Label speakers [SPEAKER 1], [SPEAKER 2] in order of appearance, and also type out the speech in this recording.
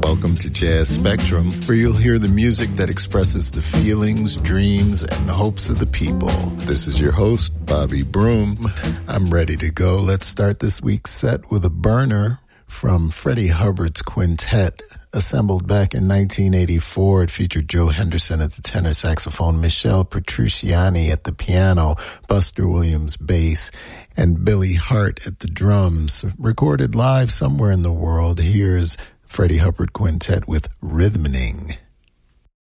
[SPEAKER 1] Welcome to Jazz Spectrum, where you'll hear the music that expresses the feelings, dreams, and hopes of the people. This is your host, Bobby Broom. I'm ready to go. Let's start this week's set with a burner from Freddie Hubbard's quintet. Assembled back in 1984, it featured Joe Henderson at the tenor saxophone, Michelle Petrucciani at the piano, Buster Williams bass, and Billy Hart at the drums. Recorded live somewhere in the world, here's Freddie Hubbard Quintet with Rhythming.